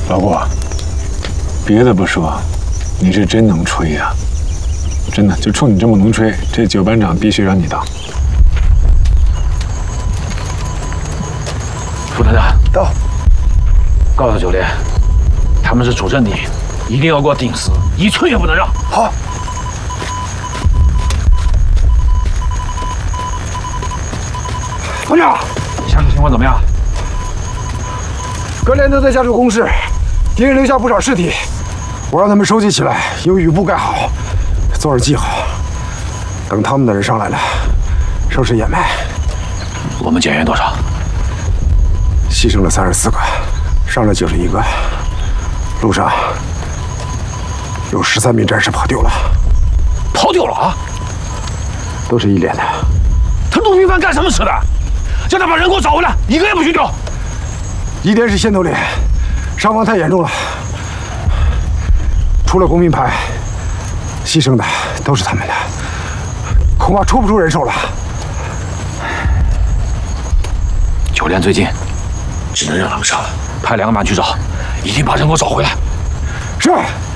老郭，别的不说，你是真能吹呀！真的，就冲你这么能吹，这9班长必须让你当。 副团长到， 告诉九连，他们是主阵地，一定要给我盯死，一寸也不能让。 好。团长， 下面情况怎么样？ 各连都在家中攻势，敌人留下不少尸体，我让他们收集起来，用雨布盖好，做点记号。等他们的人上来了，收拾掩埋。 我们减员多少？ 牺牲了34个，伤了91个。路上有13名战士跑丢了。 跑丢了啊？ 都是1连的。 他陆平帆干什么吃的？叫他把人给我找回来，一个也不许丢。 1连是先头连，伤亡太严重了。除了公民牌，牺牲的都是他们的，恐怕抽不出人手了。 9连最近，只能让他们上了，派2个班去找，一定把人给我找回来。 是。